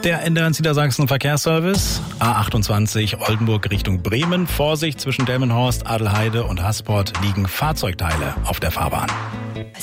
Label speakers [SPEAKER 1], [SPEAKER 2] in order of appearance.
[SPEAKER 1] Der NDR Niedersachsen Verkehrsservice. A28 Oldenburg Richtung Bremen. Vorsicht, zwischen Delmenhorst, Adelheide und Hasport liegen Fahrzeugteile auf der Fahrbahn.